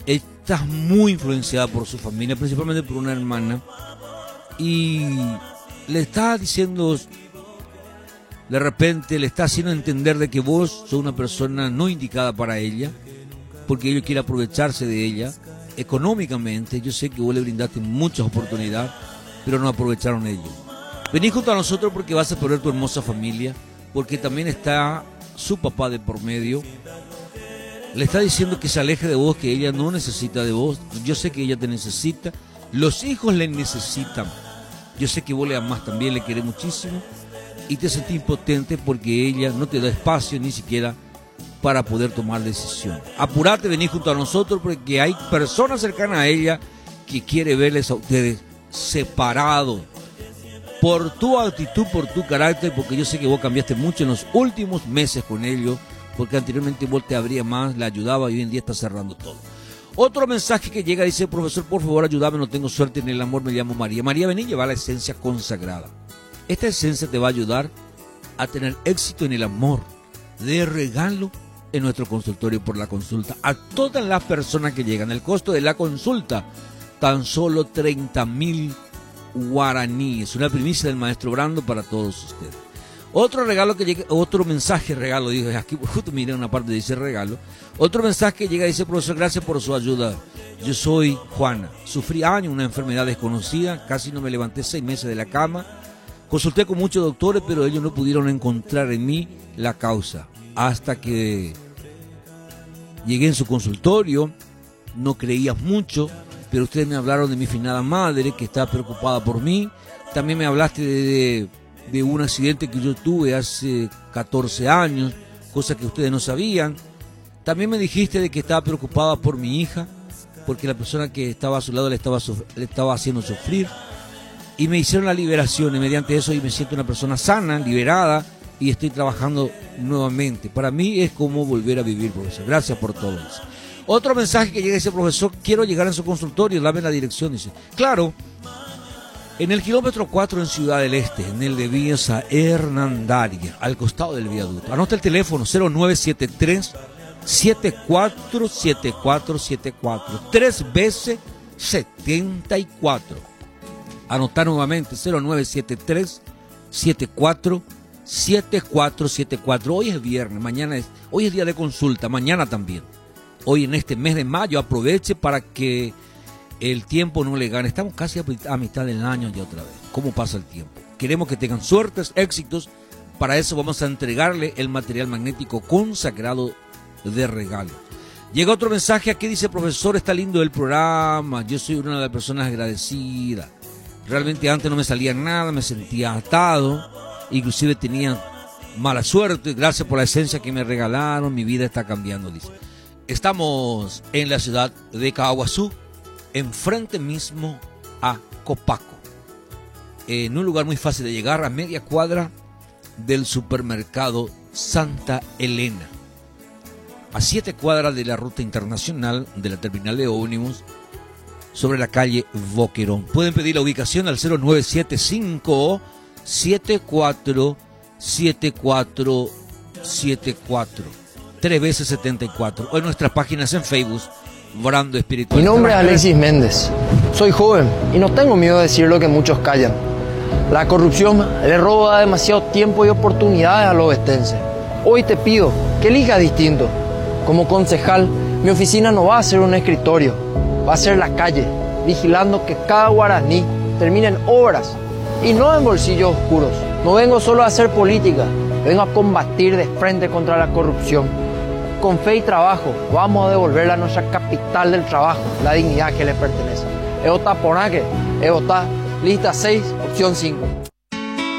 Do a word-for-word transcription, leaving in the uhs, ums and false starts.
estás muy influenciada por su familia, principalmente por una hermana, y le está diciendo, de repente le está haciendo entender de que vos sos una persona no indicada para ella, porque ella quiere aprovecharse de ella económicamente. Yo sé que vos le brindaste muchas oportunidades, pero no aprovecharon ellos. Vení junto a nosotros porque vas a perder tu hermosa familia, porque también está su papá de por medio. Le está diciendo que se aleje de vos, que ella no necesita de vos. Yo sé que ella te necesita, los hijos le necesitan. Yo sé que vos le amás también, le querés muchísimo, y te sentís impotente porque ella no te da espacio ni siquiera para poder tomar decisiones. Apurate, vení junto a nosotros porque hay personas cercanas a ella que quiere verles a ustedes separados. Por tu actitud, por tu carácter, porque yo sé que vos cambiaste mucho en los últimos meses con ellos, porque anteriormente vos te abría más, la ayudaba y hoy en día está cerrando todo. Otro mensaje que llega dice: profesor, por favor ayúdame, no tengo suerte en el amor, me llamo María. María, vení, lleva la esencia consagrada. Esta esencia te va a ayudar a tener éxito en el amor, de regalo en nuestro consultorio por la consulta. A todas las personas que llegan, el costo de la consulta, tan solo treinta mil guaraníes, una primicia del maestro Brando para todos ustedes. Otro regalo que llega, otro mensaje regalo, digo, aquí justo miré una parte dice regalo. Otro mensaje que llega dice: profesor, gracias por su ayuda. Yo soy Juana, sufrí años una enfermedad desconocida, casi no me levanté seis meses de la cama. Consulté con muchos doctores, pero ellos no pudieron encontrar en mí la causa. Hasta que llegué en su consultorio, no creía mucho, pero ustedes me hablaron de mi finada madre, que está preocupada por mí. También me hablaste de, de, de un accidente que yo tuve hace catorce años, cosa que ustedes no sabían. También me dijiste de que estaba preocupada por mi hija, porque la persona que estaba a su lado le estaba, le estaba haciendo sufrir. Y me hicieron la liberación, y mediante eso y me siento una persona sana, liberada, y estoy trabajando nuevamente. Para mí es como volver a vivir, profesor. Gracias por todo eso. Otro mensaje que llega dice: profesor, quiero llegar a su consultorio, dame la dirección. Dice, claro, en el kilómetro cuatro en Ciudad del Este, en el de Villas Hernandaria, al costado del viaducto. Anota el teléfono: cero nueve siete tres, siete cuatro siete cuatro siete cuatro, tres veces setenta y cuatro. Anotar nuevamente: cero nueve siete tres, siete cuatro siete cuatro siete cuatro. Hoy es viernes, mañana es, hoy es día de consulta, mañana también. Hoy en este mes de mayo aproveche para que el tiempo no le gane. Estamos casi a mitad del año ya otra vez. ¿Cómo pasa el tiempo? Queremos que tengan suertes, éxitos. Para eso vamos a entregarle el material magnético consagrado de regalo. Llega otro mensaje aquí, dice: profesor, está lindo el programa. Yo soy una de las personas agradecidas. Realmente antes no me salía nada, me sentía atado, inclusive tenía mala suerte. Gracias por la esencia que me regalaron, mi vida está cambiando, dice. Estamos en la ciudad de Caguazú, enfrente mismo a Copaco, en un lugar muy fácil de llegar, a media cuadra del supermercado Santa Elena, a siete cuadras de la ruta internacional de la terminal de ómnibus, sobre la calle Boquerón. Pueden pedir la ubicación al cero nueve siete cinco, siete cuatro siete cuatro siete cuatro, tres veces setenta y cuatro, o en nuestras páginas en Facebook, Brando Espiritual. Mi nombre es Alexis Méndez, soy joven y no tengo miedo de decir lo que muchos callan. La corrupción le roba demasiado tiempo y oportunidades a los ovestenses. Hoy te pido que elijas distinto. Como concejal, mi oficina no va a ser un escritorio, va a ser la calle, vigilando que cada guaraní termine en obras y no en bolsillos oscuros. No vengo solo a hacer política, vengo a combatir de frente contra la corrupción. Con fe y trabajo vamos a devolverle a nuestra capital del trabajo la dignidad que le pertenece. Eota Ponaque, Eota, lista seis, opción cinco.